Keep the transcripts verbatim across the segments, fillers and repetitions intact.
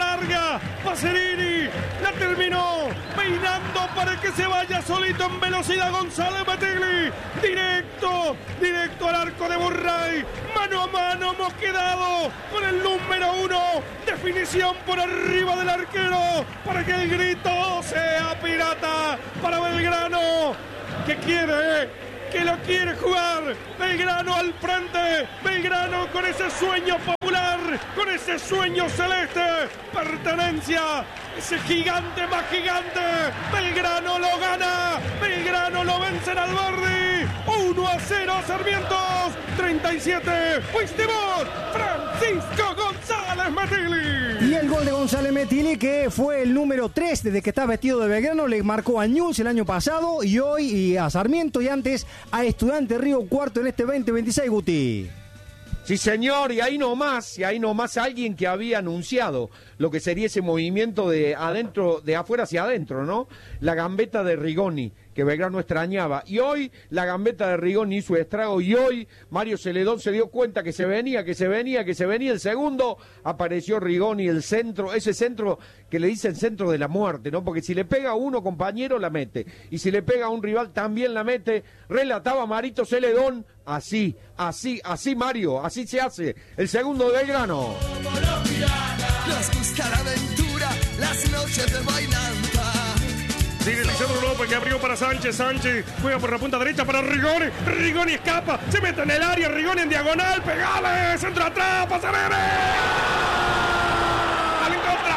larga. Pacerini la terminó peinando para que se vaya solito en velocidad González Metilli. Directo, directo al arco de Burray. Mano a mano hemos quedado con el número uno. Definición por arriba del arquero para que el grito sea pirata para Belgrano, que quiere, que lo quiere jugar. Belgrano al frente, Belgrano con ese sueño popular, con ese sueño celeste, pertenencia, ese gigante más gigante. Belgrano lo gana, Belgrano lo vence en Alberdi, uno a cero Sarmientos, treinta y siete, fuiste vos, Francisco González Metilli. Y el gol de González Metilli, que fue el número tres desde que está vestido de Belgrano, le marcó a Newell's el año pasado y hoy y a Sarmiento y antes a Estudiantes Río Cuarto en este veinte veintiséis, Guti. Sí, señor, y ahí nomás, y ahí nomás alguien que había anunciado lo que sería ese movimiento de adentro, de afuera hacia adentro, ¿no? La gambeta de Rigoni, que Belgrano extrañaba. Y hoy la gambeta de Rigoni hizo estrago, y hoy Mario Celedón se dio cuenta que se venía, que se venía, que se venía el segundo. Apareció Rigoni, el centro, ese centro que le dicen centro de la muerte, ¿no? Porque si le pega a uno, compañero, la mete. Y si le pega a un rival, también la mete. Relataba Marito Celedón, así, así, así, Mario, así se hace. El segundo de Belgrano. Nos gusta la aventura, las noches de bailanta. Sigue Lisandro López, que abrió para Sánchez. Sánchez juega por la punta derecha para Rigoni. Rigoni escapa, se mete en el área. Rigoni en diagonal, pegale, centro atrás, Pacerini. ¡Al en contra!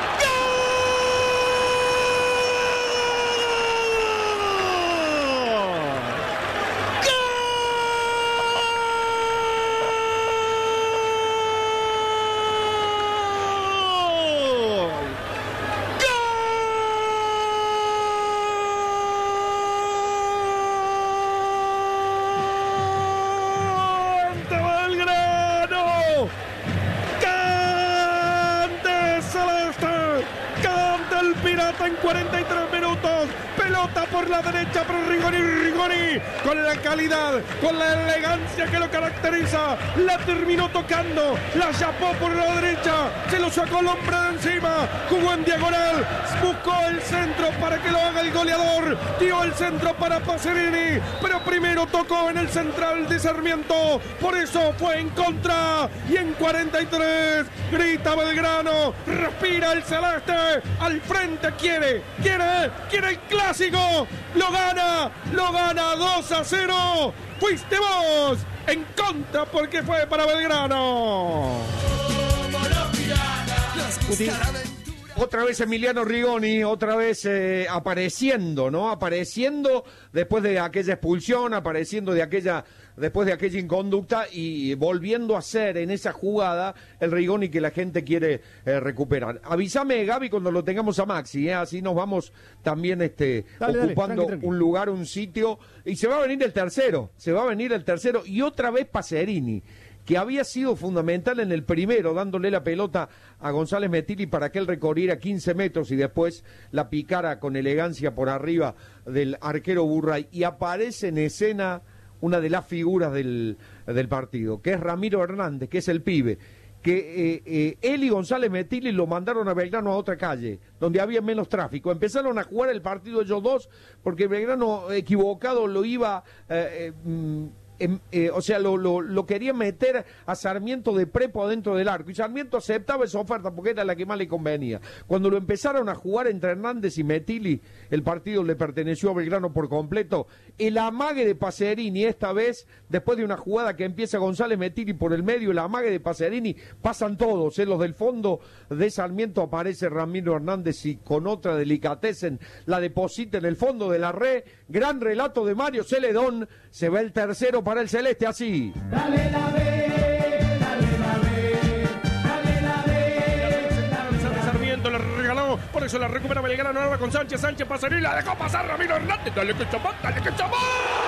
En cuarenta y tres minutos, pelota por la derecha para Rigoni, Rigoni con la calidad, con la elegancia que lo caracteriza, la terminó tocando, la chapó por la derecha, se lo sacó el hombre de encima, jugó en diagonal, buscó el centro para que lo haga el goleador, dio el centro para Pacerini, pero primero tocó en el central de Sarmiento, por eso fue en contra, y en cuarenta y tres grita Belgrano, respira el celeste, al frente quiere, quiere, quiere el clásico, lo gana, lo gana dos a cero, fuiste vos, en contra porque fue para Belgrano. Otra vez Emiliano Rigoni, otra vez eh, apareciendo, ¿no? Apareciendo después de aquella expulsión, apareciendo de aquella, después de aquella inconducta y volviendo a ser en esa jugada el Rigoni que la gente quiere eh, recuperar. Avísame, Gaby, cuando lo tengamos a Maxi, ¿eh? Así nos vamos también este, dale, ocupando dale, tranqui, tranqui. un lugar, un sitio, y se va a venir el tercero, se va a venir el tercero, y otra vez Pacerini, que había sido fundamental en el primero, dándole la pelota a González Metilli para que él recorriera quince metros y después la picara con elegancia por arriba del arquero Burray. Y aparece en escena una de las figuras del, del partido, que es Ramiro Hernández, que es el pibe, que eh, eh, él y González Metilli lo mandaron a Belgrano a otra calle, donde había menos tráfico. Empezaron a jugar el partido ellos dos, porque Belgrano equivocado lo iba... Eh, eh, mm, Eh, eh, o sea, lo, lo, lo quería meter a Sarmiento de prepo adentro del arco, y Sarmiento aceptaba esa oferta porque era la que más le convenía. Cuando lo empezaron a jugar entre Hernández y Metilli, el partido le perteneció a Belgrano por completo. El amague de Pacerini esta vez, después de una jugada que empieza González Metilli por el medio, el amague de Pacerini, pasan todos, en los del fondo de Sarmiento aparece Ramiro Hernández y con otra delicatesen la deposita en el fondo de la red. Gran relato de Mario Celedón, se va el tercero para el celeste, así. Dale la B, dale la B, dale la B. Sarmiento le regaló, por eso la recupera Belgrano ahora con Sánchez, Sánchez Pacerini, la dejó pasar Ramiro Hernández, dale que chamán, dale que chamán.